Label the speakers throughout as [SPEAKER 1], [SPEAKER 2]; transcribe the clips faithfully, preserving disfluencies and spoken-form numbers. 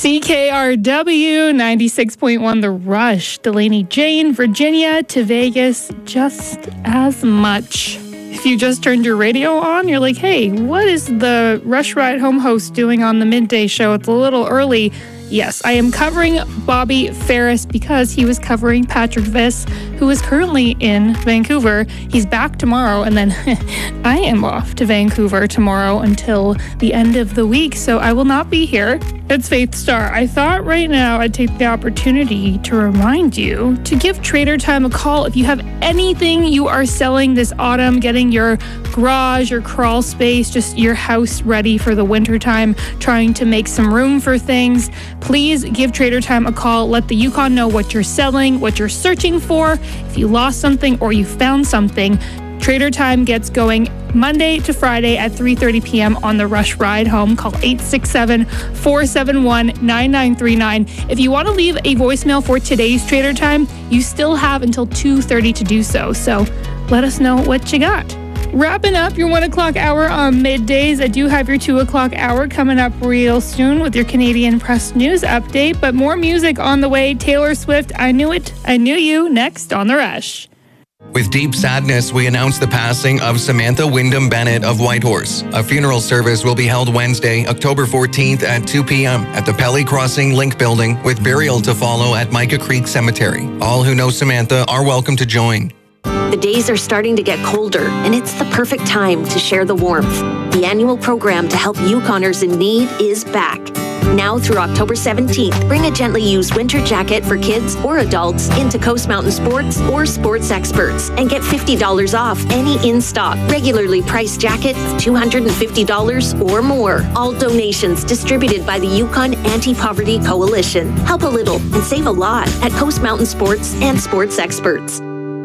[SPEAKER 1] C K R W ninety-six point one The Rush, Delaney Jane, Virginia to Vegas, just as much. If you just turned your radio on, you're like, hey, what is the Rush Ride Home host doing on the midday show? It's a little early. Yes, I am covering Bobby Ferris because he was covering Patrick Viss, who is currently in Vancouver. He's back tomorrow, and then I am off to Vancouver tomorrow until the end of the week, so I will not be here. It's Faith Star. I thought right now I'd take the opportunity to remind you to give Trader Time a call if you have anything you are selling this autumn, getting your garage, your crawl space, just your house ready for the wintertime, trying to make some room for things. Please give Trader Time a call. Let the Yukon know what you're selling, what you're searching for. If you lost something or you found something, Trader Time gets going Monday to Friday at three thirty p.m. on the Rush Ride Home. Call eight six seven, four seven one, nine nine three nine. If you want to leave a voicemail for today's Trader Time, you still have until two thirty to do so. So let us know what you got. Wrapping up your one o'clock hour on middays. I do have your two o'clock hour coming up real soon with your Canadian Press News update, but more music on the way. Taylor Swift, I Knew It, I Knew You, next on The Rush.
[SPEAKER 2] With deep sadness, we announce the passing of Samantha Wyndham Bennett of Whitehorse. A funeral service will be held Wednesday, October fourteenth at two p.m. at the Pelly Crossing Link Building, with burial to follow at Micah Creek Cemetery. All who know Samantha are welcome to join.
[SPEAKER 3] The days are starting to get colder, and it's the perfect time to share the warmth. The annual program to help Yukoners in need is back. Now through October seventeenth, bring a gently used winter jacket for kids or adults into Coast Mountain Sports or Sports Experts and get fifty dollars off any in-stock, regularly priced jacket of two hundred fifty dollars or more. All donations distributed by the Yukon Anti-Poverty Coalition. Help a little and save a lot at Coast Mountain Sports and Sports Experts.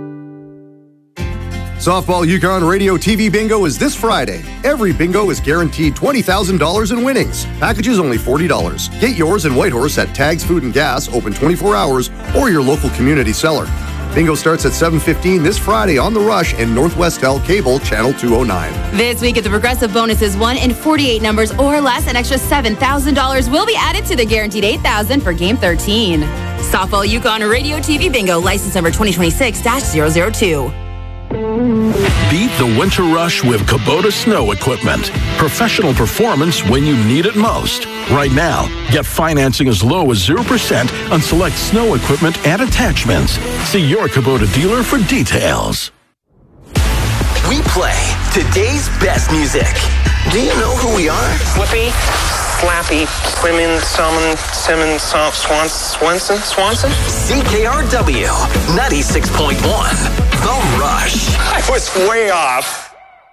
[SPEAKER 4] Softball Yukon Radio T V Bingo is this Friday. Every bingo is guaranteed twenty thousand dollars in winnings. Packages only forty dollars. Get yours in Whitehorse at Tags Food and Gas, open twenty-four hours, or your local community seller. Bingo starts at seven fifteen this Friday on The Rush and Northwestel Cable, Channel two oh nine.
[SPEAKER 5] This week at the Progressive bonus is one in forty-eight numbers or less. An extra seven thousand dollars will be added to the guaranteed eight thousand dollars for Game thirteen. Softball Yukon Radio T V Bingo, license number twenty twenty-six dash zero zero two.
[SPEAKER 6] Beat the winter rush with Kubota snow equipment. Professional performance when you need it most. Right now, get financing as low as zero percent on select snow equipment and attachments. See your Kubota dealer for details.
[SPEAKER 7] We play today's best music. Do you know who we are?
[SPEAKER 8] Flippy, Flappy, Swimming, Summon, Simmons, Swanson, Swanson, Swanson?
[SPEAKER 7] C K R W ninety-six point one, The Rush.
[SPEAKER 8] I was way off.